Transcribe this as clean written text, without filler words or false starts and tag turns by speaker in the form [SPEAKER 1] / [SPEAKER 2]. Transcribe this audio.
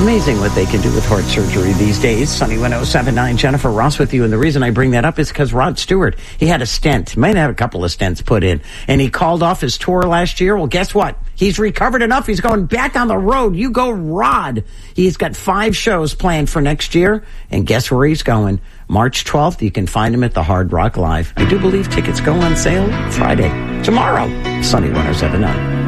[SPEAKER 1] Amazing what they can do with heart surgery these days. Sunny 107.9, Jennifer Ross with you. And the reason I bring that up is because Rod Stewart, he had a stent. He might have a couple of stents put in. And he called off his tour last year. Well, guess what? He's recovered enough. He's going back on the road. You go, Rod. He's got 5 shows planned for next year. And guess where he's going? March 12th. You can find him at the Hard Rock Live. I do believe tickets go on sale Friday. Tomorrow. Sunny 107.9.